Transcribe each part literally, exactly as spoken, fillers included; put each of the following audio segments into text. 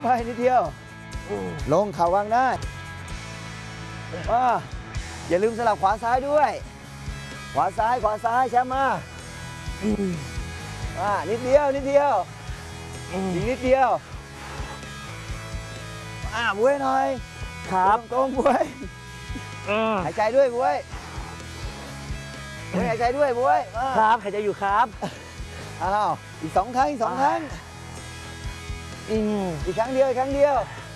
ไปนิดเดียวลงเข่าวางได้อย่าลืมสลับขวาซ้ายด้วยขวาซ้ายขวาซ้ายแชมป์มาอ่านิดเดียวนิดเดียวอีกนิดเดียวอ่าบุ้ยหน่อยครับตรงบุ้ยหายใจด้วยบุ้ยบุ้ยหายใจด้วยบุ้ยครับหายใจอยู่ครับอ้าวอีกสองครั้งอีกสองครั้งอีกครั้งเดียวอีกครั้งเดียว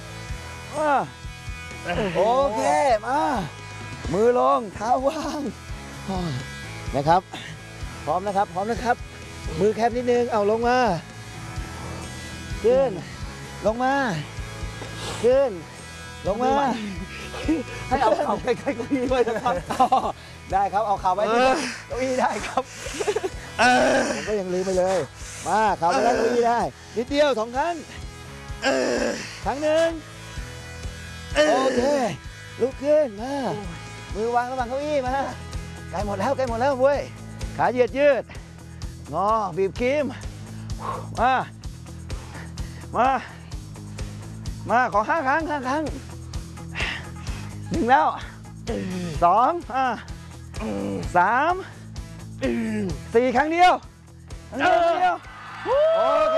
โอเคมามือลงเท้าวางนะครับพร้อมนะครับพร้อมนะครับมือแคบนิดนึงเอาลงมาขึ้นลงมาขึ้นลงมาให้เอาเข่าใกล้ๆเก้าอี้ด้วยนะครับได้ครับเอาเข่าไปที่เก้าอี้ได้ครับผมก็ยังลืมไปเลยมาเข่าไปได้เก้าอี้ได้นิดเดียวสองครั้งครั้งหนึ่งโอเคลุกขึ้นมามือวางระหว่างเก้าอี้มาใกล้หมดแล้วใกล้หมดแล้วเว้ยขาเหยียดยืดงอบีบครีมมามามาขอห้าครั้งห้าครั้งหนึ่งแล้วสองอ่าสามสี่ครั้งเดียวครั้งเดียวโอเค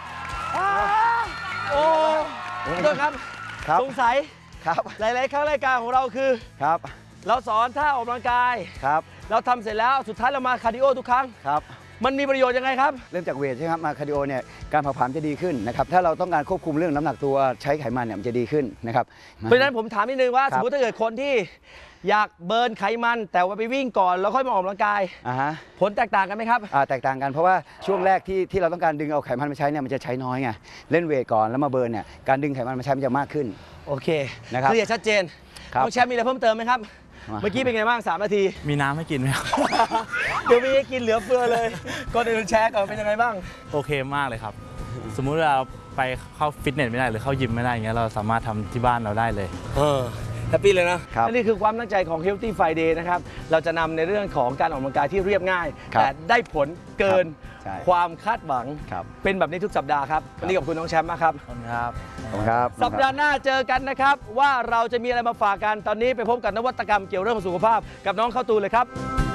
โอ้โทษครับสงสัยครับหลายๆครั้งรายการของเราคือครับเราสอนท่าออกกำลังกายครับเราทำเสร็จแล้วสุดท้ายเรามาคาร์ดิโอทุกครั้งครับมันมีประโยชน์ยังไงครับเริ่มจากเวทใช่ไหมครับมาคาร์ดิโอเนี่ยการเผาผลาญจะดีขึ้นนะครับถ้าเราต้องการควบคุมเรื่องน้ำหนักตัวใช้ไขมันเนี่ยมันจะดีขึ้นนะครับเพราะฉะนั้นผมถามนิดนึงว่าสมมติถ้าเกิดคนที่อยากเบิร์นไขมันแต่ว่าไปวิ่งก่อนแล้วค่อยมาออกกำลังกายผลแตกต่างกันไหมครับแตกต่างกันเพราะว่าช่วงแรกที่ที่เราต้องการดึงเอาไขมันมาใช้เนี่ยมันจะใช้น้อยไงเล่นเวทก่อนแล้วมาเบิร์นเนี่ยการดึงไขมันมาใช้มันจะมากขึ้นโอเคนะครับเคลียร์ชัดเจนน้องแชมป์มีอะไรเพิ่มเติมไหมครับเมื่อกี้เป็นไงบ้างสามนาทีมีน้ำให้กินไหมครับเดี๋ยวมีให้กินเหลือเฟือเลยก่อนอื่นแชร์ก่อนเป็นยังไงบ้างโอเคมากเลยครับสมมุติเราไปเข้าฟิตเนสไม่ได้หรือเข้ายิมไม่ได้อย่างเงี้ยเราสามารถทำที่บ้านเราได้เลยเออแฮปปี้เลยนะนี่คือความตั้งใจของ Healthy Friday นะครับเราจะนำในเรื่องของการออกกำลังกายที่เรียบง่ายแต่ได้ผลเกินความคาดหวังเป็นแบบนี้ทุกสัปดาห์ครับวันนี้ขอบคุณน้องแชมป์มากครับขอบคุณครับครับสัปดาห์หน้าเจอกันนะครับว่าเราจะมีอะไรมาฝากกันตอนนี้ไปพบกับนวัตกรรมเกี่ยวเรื่องของสุขภาพกับน้องเข้าตูนเลยครับ